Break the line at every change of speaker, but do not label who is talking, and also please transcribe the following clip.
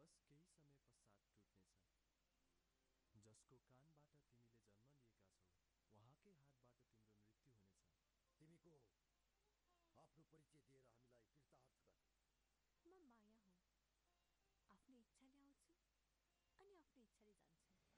विश्वास केही समय पश्चात टुट्नेछ। जसको कानबाट तिमीले जन्म लिएका छौ उहाँकै हातबाट तिम्रो मृत्यु हुनेछ।
तिमी को हौ? आफ्नो परिचय दिएर हामीलाई कृतार्थ गर।
म माया हुँ। आफ्नो इच्छाले आउँछु अनि आफ्नो इच्छाले जान्छु।